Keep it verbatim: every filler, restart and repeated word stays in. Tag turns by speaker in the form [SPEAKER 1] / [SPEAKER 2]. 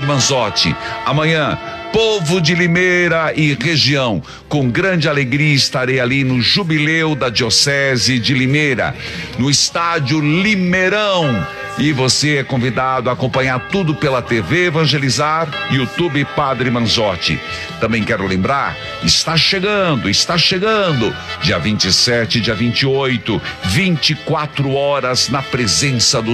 [SPEAKER 1] Manzotti. Amanhã, povo de Limeira e região, com grande alegria estarei ali no Jubileu da Diocese de Limeira, no estádio Limeirão. E você é convidado a acompanhar tudo pela T V Evangelizar, YouTube Padre Manzotti. Também quero lembrar, está chegando, está chegando, dia vinte e sete, dia vinte e oito, vinte e quatro horas na presença do